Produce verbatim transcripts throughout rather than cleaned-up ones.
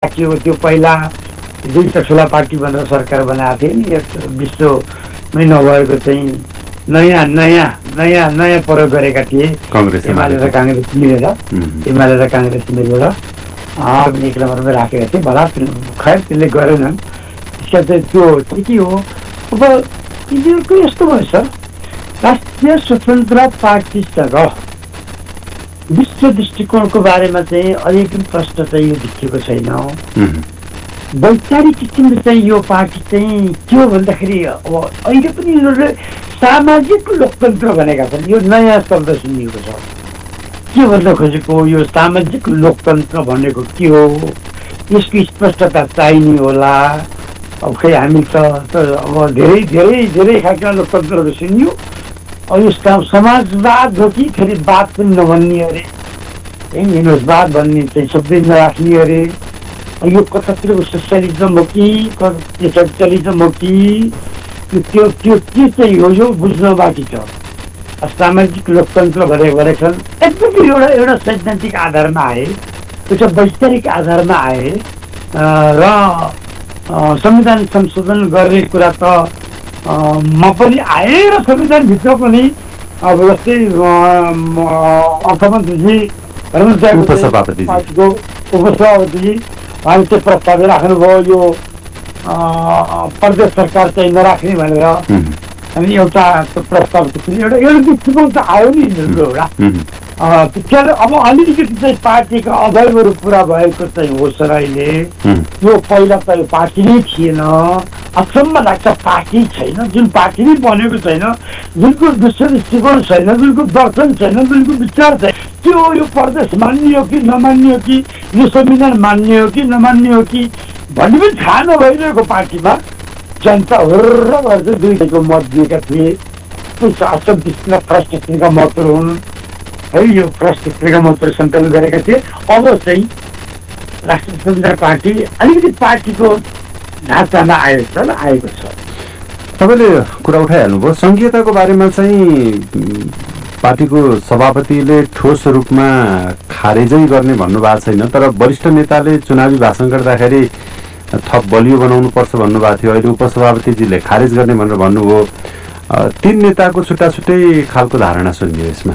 राखियो त्यो पहिला दुईवटा ठुला पार्टी भनेर सरकार बनाएको थियो नि एक विश्वमै नभएको चाहिँ नयाँ नयाँ नयाँ नयाँ प्रयोग गरेका थिए एमाले र काङ्ग्रेस मिलेर एमाले र काङ्ग्रेस मिलेर अग्नि एक नम्बरमा राखेका थिए भला खैर त्यसले गरेनन् त्यसका चाहिँ त्यो के हो अब यिनीहरूको यस्तो भएछ राष्ट्रिय स्वतन्त्र पार्टीसँग विश्व दृष्टिकोणको बारेमा चाहिँ अलिक पनि प्रश्न चाहिँ यो देखिएको छैन वैचारिक किसिमले चाहिँ यो पार्टी चाहिँ के हो भन्दाखेरि अब अहिले पनि यिनीहरूले सामाजिक लोकतन्त्र भनेका छन् यो नयाँ शब्द सुनिएको छ के भन्न खोजेको यो सामाजिक लोकतन्त्र भनेको के हो यसको स्पष्टता चाहिने होला अब खै हामी त अब धेरै धेरै धेरै खालका लोकतन्त्रहरू सुन्यो अब यो समाजवाद हो कि फेरि वाद पनि नभन्ने अरे हेर्नुहोस् वाद भन्ने चाहिँ शब्दै नराख्ने अरे यो कतातिर सोसियलिजम हो कि क्यापिटलिजम हो कि त्यो त्यो के चाहिँ हो यो बुझ्न बाँकी छ सामाजिक लोकतन्त्र भनेको भनेका छन् एकदमै एउटा एउटा सैद्धान्तिक आधारमा आए एउटा वैचारिक आधारमा आए र संविधान संशोधन गर्ने कुरा त म पनि आएँ र संविधानभित्र पनि अब जस्तै अर्थमन्त्रीजी उपसभापति पार्टीको उपसभापतिजी उहाँले त्यो प्रस्ताव राख्नुभयो यो प्रदेश सरकार चाहिँ नराख्ने भनेर अनि एउटा प्रस्ताव एउटा एउटा दृष्टिकोण त आयो नि एउटा त्यसले अब अलिकति चाहिँ पार्टीका अभावहरू पुरा भएको चाहिँ हो सर अहिले यो पहिला त यो पार्टी नै थिएन अचम्म लाग्छ पार्टी छैन जुन पार्टी नै बनेको छैन जुनको विश्व दृष्टिकोण छैन जुनको दर्शन छैन जुनको विचार छैन त्यो यो प्रदेश मान्ने हो कि नमान्ने हो कि यो संविधान मान्ने हो कि नमान्ने हो कि भन्ने पनि थाहा नभइरहेको पार्टीमा जनता हुर्र भएर दुईको मत दिएका थिए असन्तुष्ट फ्रस्ट्रेसनका मतहरू हुन् है यो फ्रस्ट्रेसनका मतहरू सञ्चालन गरेका थिए अब चाहिँ राष्ट्रिय स्वतन्त्र पार्टी अलिकति पार्टीको ढाँचामा आएको छ आएको छ तपाईँले कुरा उठाइहाल्नुभयो सङ्घीयताको बारेमा चाहिँ पार्टीको सभापतिले ठोस रूपमा खारेजै गर्ने भन्नुभएको छैन तर वरिष्ठ नेताले चुनावी भाषण गर्दाखेरि थप बलियो बनाउनु पर्छ भन्नुभएको थियो अहिले उपसभापतिजीले खारेज गर्ने भनेर भन्नुभयो तीन नेताको छुट्टा छुट्टै खालको धारणा सुनियो यसमा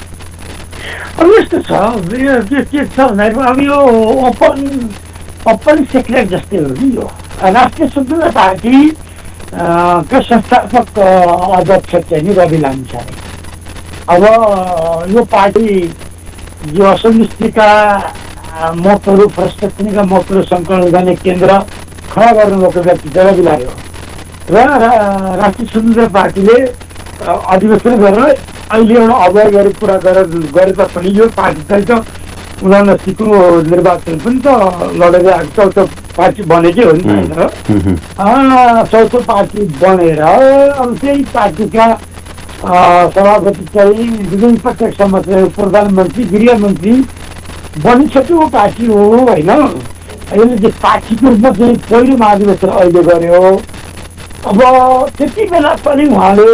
अब यस्तो छ यो के छ भन्दाखेरि अब यो ओपन ओपन सेक्रेट जस्तै हो कि यो राष्ट्रिय स्वतन्त्र पार्टीको संस्थापक अध्यक्ष चाहिँ नि रवि लामिछाने अब यो पार्टी यो असन्तुष्टिका मतहरू फ्रस्ट्रेसनका मतहरू सङ्कलन गर्ने केन्द्र खडा गर्नुभएको व्यक्ति चाहिँ रवि लामी हो र राष्ट्रिय स्वतन्त्र पार्टीले अधिवेशन गरेर अहिले एउटा अभयहरू पुरा गरेर गरे तापनि यो पार्टी चाहिँ त उनासीको निर्वाचन पनि त लडेर आएको चौथो पार्टी बनेकै हो नि होइन चौथो पार्टी बनेर अब त्यही पार्टीका सभापति चाहिँ विभिन्न प्रत्यक्षमा चाहिँ प्रधानमन्त्री गृहमन्त्री बनिसकेको पार्टी हो होइन यसले चाहिँ पार्टीको रूपमा चाहिँ पहिलो महाधिवेशन अहिले गर्यो अब त्यति बेला पनि उहाँले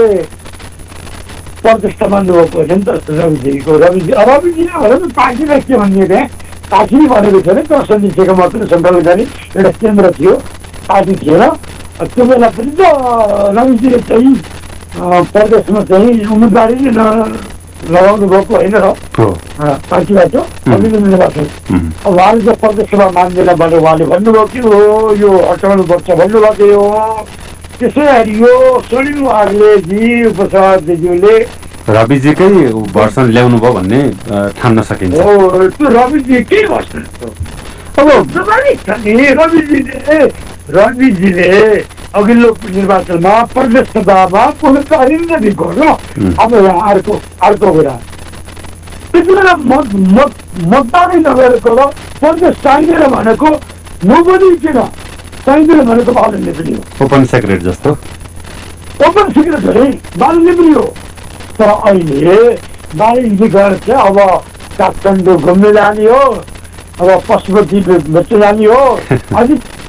प्रदेशमा मान्नुभएको होइन नि त रविजीको रविजी रविजीले भनेर पार्टीलाई के भन्ने थिएँ पार्टी नै भनेको थियो नि त सन्देशको मात्रै सञ्चालन गर्ने एउटा केन्द्र थियो पार्टी थिएन त्यो बेला पनि त रविजीले चाहिँ प्रदेशमा चाहिँ उम्मेदवारी नै लगाउनु भएको होइन र पार्टीबाट अभिनन्दन भएको अब उहाँले चाहिँ प्रदेशमा मान्दैन भनेर उहाँले भन्नुभयो कि हो यो हटाउनुपर्छ भन्नुभएको हो त्यसै यो सोनिम वाग्लेजी उपसभापतिज्यूले रविजीकै भर्सन ल्याउनु भयो भन्ने ठान्न सकिन्छ त्यो रविजीकै भर्सन अब स्वाभाविक छ नि रविजीले रविजीले अघिल्लो निर्वाचनमा प्रदेश सभामा पुनर्चारी नै गर्नु अब यहाँ अर्को अर्को कुरा त्यति बेला मत मत मतदानै नगरेको र प्रदेश चाहिँदैन भनेको नोबडी किन चाहिँदैन भनेको बाल नेपाली हो ओपन सेक्रेट जस्तो ओपन सेक्रेट हो बाल नेपाली हो तर अहिले बालिन्जी गएर चाहिँ अब काठमाडौँ घुम्न जाने हो अब पशुपति बेच्न जाने हो अझै